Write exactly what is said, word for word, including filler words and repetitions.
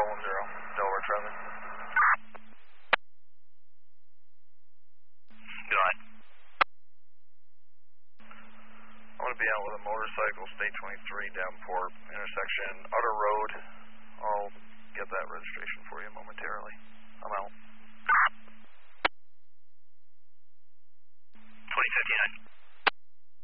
one zero, Delaware traffic. Go ahead. I'm going to be out with a motorcycle, State twenty-three, Davenport, intersection, Utter Road. I'll get that registration for you momentarily.